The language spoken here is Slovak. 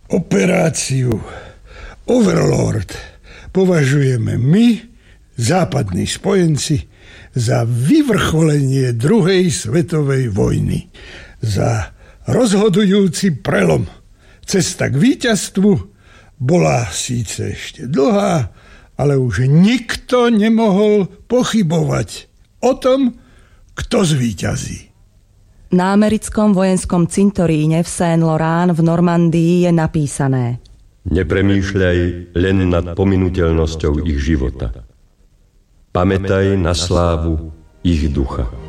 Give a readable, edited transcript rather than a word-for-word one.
Operáciu Overlord považujeme my, západní spojenci, za vyvrcholenie druhej svetovej vojny. Za rozhodujúci prelom. Cesta k víťazstvu bola síce ešte dlhá, ale už nikto nemohol pochybovať o tom, kto zvíťazí. Na americkom vojenskom cintoríne v Saint-Laurent v Normandii je napísané: Nepremýšľaj len nad pominuteľnosťou ich života. Pamätaj na slávu ich ducha.